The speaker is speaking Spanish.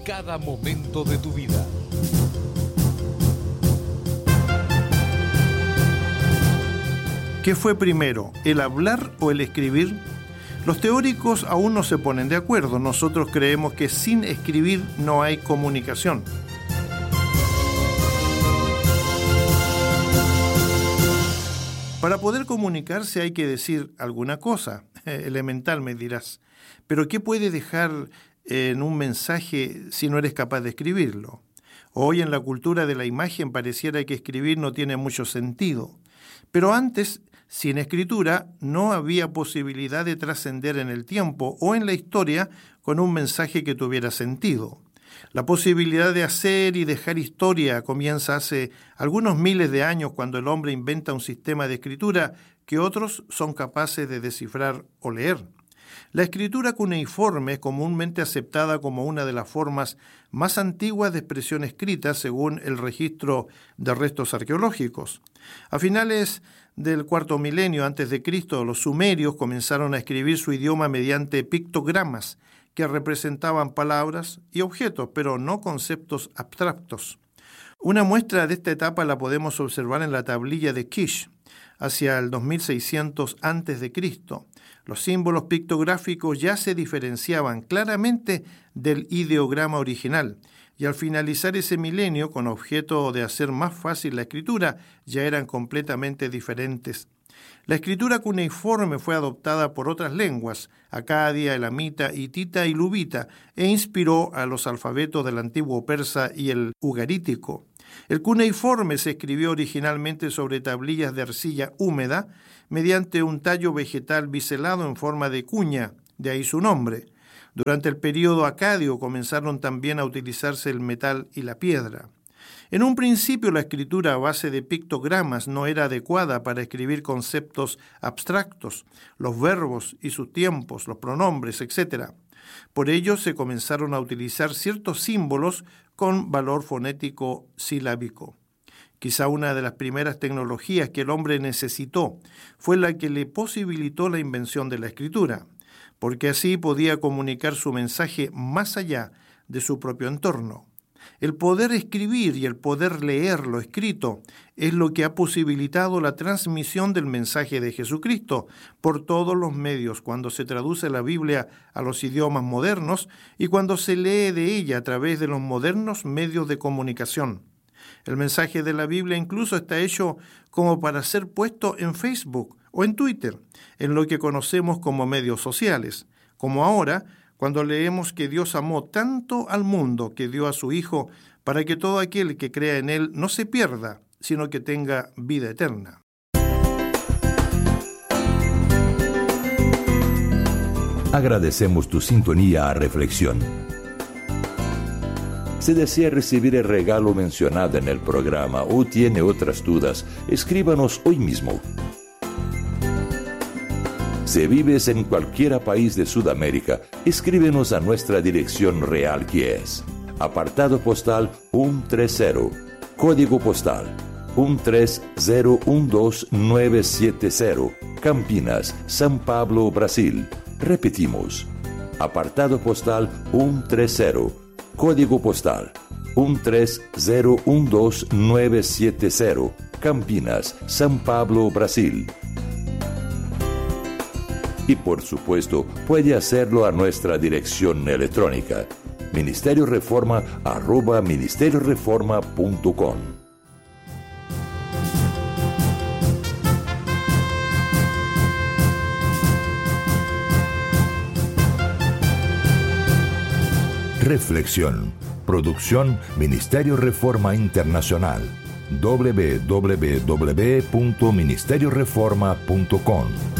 cada momento de tu vida. ¿Qué fue primero, el hablar o el escribir? Los teóricos aún no se ponen de acuerdo. Nosotros creemos que sin escribir no hay comunicación. Para poder comunicarse hay que decir alguna cosa, elemental me dirás. Pero ¿qué puede dejar en un mensaje si no eres capaz de escribirlo? Hoy en la cultura de la imagen pareciera que escribir no tiene mucho sentido. Pero antes, sin escritura, no había posibilidad de trascender en el tiempo o en la historia con un mensaje que tuviera sentido. La posibilidad de hacer y dejar historia comienza hace algunos miles de años cuando el hombre inventa un sistema de escritura que otros son capaces de descifrar o leer. La escritura cuneiforme es comúnmente aceptada como una de las formas más antiguas de expresión escrita según el registro de restos arqueológicos. A finales del cuarto milenio antes de Cristo, los sumerios comenzaron a escribir su idioma mediante pictogramas que representaban palabras y objetos, pero no conceptos abstractos. Una muestra de esta etapa la podemos observar en la tablilla de Kish, hacia el 2600 a.C. Los símbolos pictográficos ya se diferenciaban claramente del ideograma original, y al finalizar ese milenio, con objeto de hacer más fácil la escritura, ya eran completamente diferentes. La escritura cuneiforme fue adoptada por otras lenguas, acadia, elamita, hitita y luvita, e inspiró a los alfabetos del antiguo persa y el ugarítico. El cuneiforme se escribió originalmente sobre tablillas de arcilla húmeda mediante un tallo vegetal biselado en forma de cuña, de ahí su nombre. Durante el período acadio comenzaron también a utilizarse el metal y la piedra. En un principio la escritura a base de pictogramas no era adecuada para escribir conceptos abstractos, los verbos y sus tiempos, los pronombres, etc. Por ello se comenzaron a utilizar ciertos símbolos con valor fonético silábico. Quizá una de las primeras tecnologías que el hombre necesitó fue la que le posibilitó la invención de la escritura, porque así podía comunicar su mensaje más allá de su propio entorno. El poder escribir y el poder leer lo escrito es lo que ha posibilitado la transmisión del mensaje de Jesucristo por todos los medios, cuando se traduce la Biblia a los idiomas modernos y cuando se lee de ella a través de los modernos medios de comunicación. El mensaje de la Biblia incluso está hecho como para ser puesto en Facebook o en Twitter, en lo que conocemos como medios sociales, como ahora, cuando leemos que Dios amó tanto al mundo que dio a su Hijo para que todo aquel que crea en Él no se pierda, sino que tenga vida eterna. Agradecemos tu sintonía a Reflexión. Si desea recibir el regalo mencionado en el programa o tiene otras dudas, escríbanos hoy mismo. Si vives en cualquier país de Sudamérica, escríbenos a nuestra dirección real que es apartado postal 130, código postal 13012970, Campinas, São Paulo, Brasil. Repetimos, apartado postal 130, código postal 13012970, Campinas, São Paulo, Brasil. Y por supuesto, puede hacerlo a nuestra dirección electrónica, ministerioreforma@ministerioreforma.com. Reflexión. Producción Ministerio Reforma Internacional. www.ministerioreforma.com